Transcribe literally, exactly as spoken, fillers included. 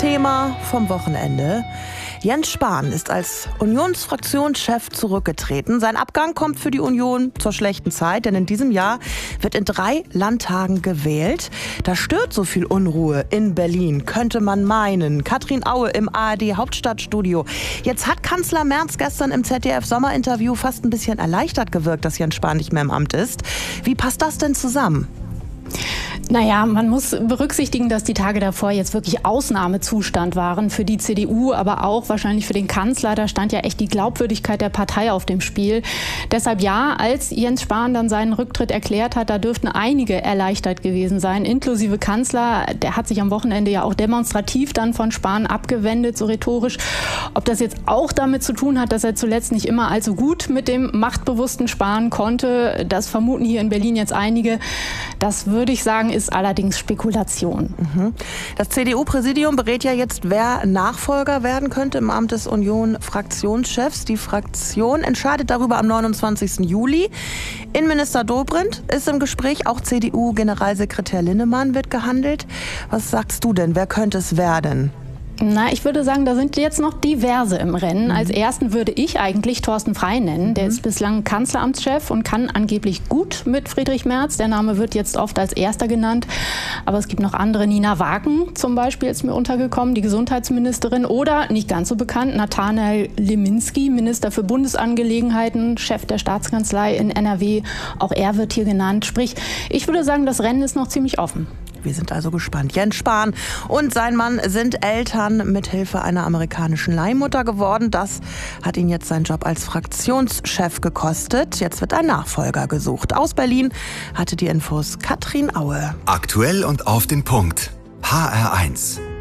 Thema vom Wochenende. Jens Spahn ist als Unionsfraktionschef zurückgetreten. Sein Abgang kommt für die Union zur schlechten Zeit, denn in diesem Jahr wird in drei Landtagen gewählt. Da stört so viel Unruhe in Berlin, könnte man meinen. Katrin Aue im A R D-Hauptstadtstudio. Jetzt hat Kanzler Merz gestern im Z D F-Sommerinterview fast ein bisschen erleichtert gewirkt, dass Jens Spahn nicht mehr im Amt ist. Wie passt das denn zusammen? Naja, man muss berücksichtigen, dass die Tage davor jetzt wirklich Ausnahmezustand waren für die C D U, aber auch wahrscheinlich für den Kanzler. Da stand ja echt die Glaubwürdigkeit der Partei auf dem Spiel. Deshalb ja, als Jens Spahn dann seinen Rücktritt erklärt hat, da dürften einige erleichtert gewesen sein, inklusive Kanzler. Der hat sich am Wochenende ja auch demonstrativ dann von Spahn abgewendet, so rhetorisch. Ob das jetzt auch damit zu tun hat, dass er zuletzt nicht immer allzu gut mit dem machtbewussten Spahn konnte, das vermuten hier in Berlin jetzt einige. Das würde ich sagen, ist allerdings Spekulation. Das C D U-Präsidium berät ja jetzt, wer Nachfolger werden könnte im Amt des Union-Fraktionschefs. Die Fraktion entscheidet darüber am neunundzwanzigsten Juli. Innenminister Dobrindt ist im Gespräch, auch C D U-Generalsekretär Linnemann wird gehandelt. Was sagst du denn, wer könnte es werden? Na, ich würde sagen, da sind jetzt noch diverse im Rennen. Mhm. Als ersten würde ich eigentlich Thorsten Frey nennen. Der mhm. ist bislang Kanzleramtschef und kann angeblich gut mit Friedrich Merz. Der Name wird jetzt oft als erster genannt. Aber es gibt noch andere. Nina Wagen zum Beispiel ist mir untergekommen, die Gesundheitsministerin. Oder, nicht ganz so bekannt, Nathanael Leminski, Minister für Bundesangelegenheiten, Chef der Staatskanzlei in N R W. Auch er wird hier genannt. Sprich, ich würde sagen, das Rennen ist noch ziemlich offen. Wir sind also gespannt. Jens Spahn und sein Mann sind Eltern mit Hilfe einer amerikanischen Leihmutter geworden. Das hat ihn jetzt seinen Job als Fraktionschef gekostet. Jetzt wird ein Nachfolger gesucht. Aus Berlin hatte die Infos Katrin Aue. Aktuell und auf den Punkt. H R eins.